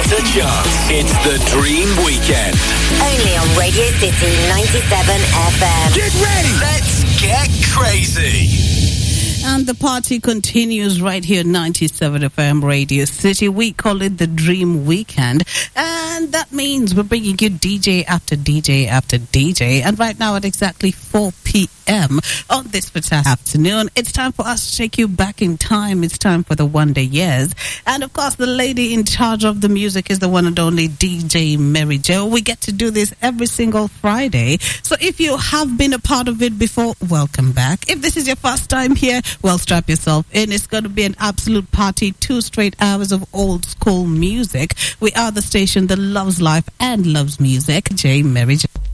not a chance. It's the Dream Weekend. Only on Radio City 97 FM. Get ready. Let's get crazy. And the party continues right here at 97 FM Radio City. We call it the Dream Weekend. And that means we're bringing you DJ after DJ after DJ. And right now at exactly 4 p.m. on this particular afternoon, it's time for us to take you back in time. It's time for the Wonder Years. And of course, the lady in charge of the music is the one and only DJ Mary Jo. We get to do this every single Friday. So if you have been a part of it before, welcome back. If this is your first time here, well, strap yourself in. It's going to be an absolute party. 2 straight hours of old school music. We are the station that loves life and loves music. J. Mary Jo.